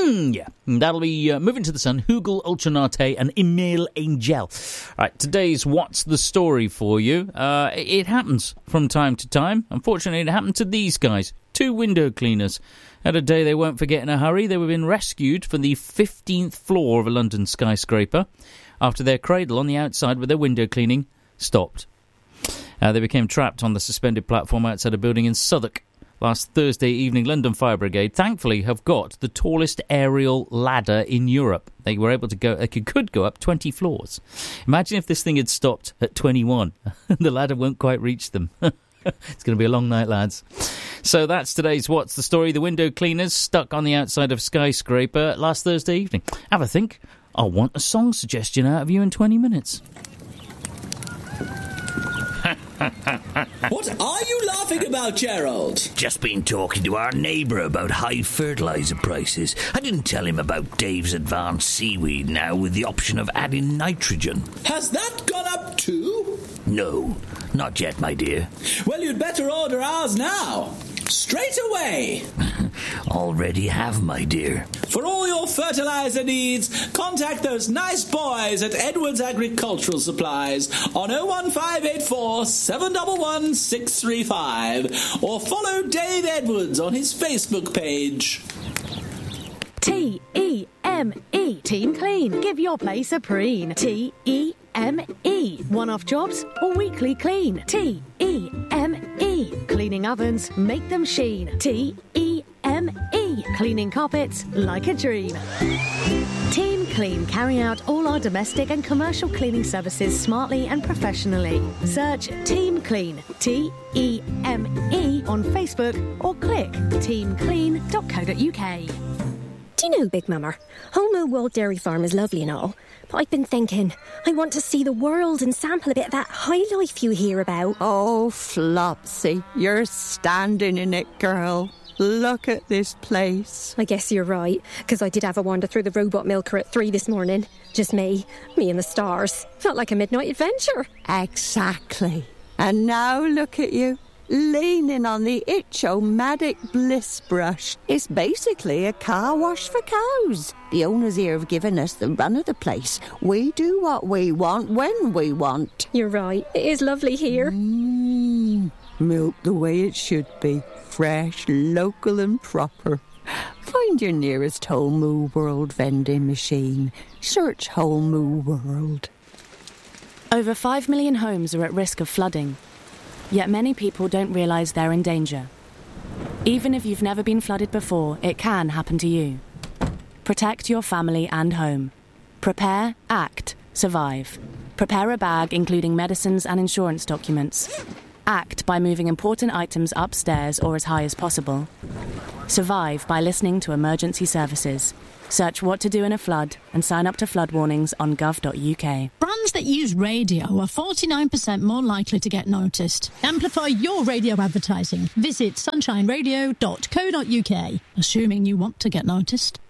Yeah, that'll be Moving to the Sun, Hugel Ultranate and Emile Angel. Right, today's What's the Story for you. It happens from time to time. Unfortunately, it happened to these guys, 2 window cleaners. Had a day they won't forget in a hurry. They were being rescued from the 15th floor of a London skyscraper after their cradle on the outside with their window cleaning stopped. They became trapped on the suspended platform outside a building in Southwark. Last Thursday evening, London Fire Brigade thankfully have got the tallest aerial ladder in Europe. They were able to go, could go up 20 floors. Imagine if this thing had stopped at 21. The ladder won't quite reach them. It's going to be a long night, lads. So that's today's What's the Story. The window cleaners stuck on the outside of skyscraper last Thursday evening. Have a think. I'll want a song suggestion out of you in 20 minutes. What are you laughing about, Gerald? Just been talking to our neighbour about high fertiliser prices. I didn't tell him about Dave's advanced seaweed now with the option of adding nitrogen. Has that gone up too? No, not yet, my dear. Well, you'd better order ours now. Straight away. Already have, my dear. For all your fertiliser needs, contact those nice boys at Edwards Agricultural Supplies on 01584 711 635 or follow Dave Edwards on his Facebook page. T-E-M-E. Team Clean. Give your place a preen. T-E-M-E. One-off jobs or weekly clean. T-E-M-E. Cleaning ovens, make them sheen. T-E-M-E. Cleaning carpets like a dream. Team Clean carry out all our domestic and commercial cleaning services smartly and professionally. Search Team Clean, T-E-M-E, on Facebook or click teamclean.co.uk. Do you know, Big Mama, Whole Moo World Dairy Farm is lovely and all, but I've been thinking, I want to see the world and sample a bit of that high life you hear about. Oh, Flopsy, you're standing in it, girl. Look at this place. I guess you're right, because I did have a wander through the robot milker at 3 this morning. Just me and the stars. Felt like a midnight adventure. Exactly. And now look at you, leaning on the Itch-O-Matic Bliss brush. It's basically a car wash for cows. The owners here have given us the run of the place. We do what we want when we want. You're right. It is lovely here. Milk the way it should be. Fresh, local and proper. Find your nearest Whole Moo World vending machine. Search Whole Moo World. Over 5 million homes are at risk of flooding. Yet many people don't realise they're in danger. Even if you've never been flooded before, it can happen to you. Protect your family and home. Prepare, act, survive. Prepare a bag including medicines and insurance documents. Act by moving important items upstairs or as high as possible. Survive by listening to emergency services. Search what to do in a flood and sign up to flood warnings on gov.uk. Brands that use radio are 49% more likely to get noticed. Amplify your radio advertising. Visit sunshineradio.co.uk, assuming you want to get noticed.